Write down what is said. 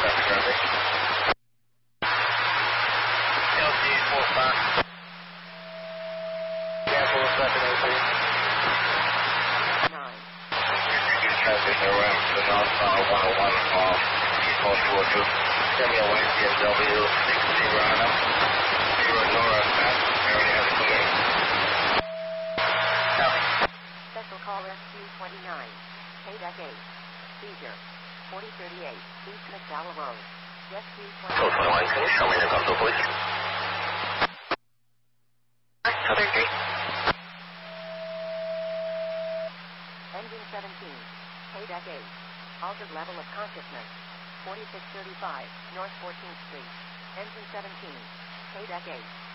Special call Rescue 29. KDEC 8. Seizure. 4038 East McDowell Road. Rescue 29. Code 21, can you show me the console, please? Southern Street. Engine 17. KDEC 8. Altered level of consciousness. 4635 North 14th Street. Engine 17. KDEC 8.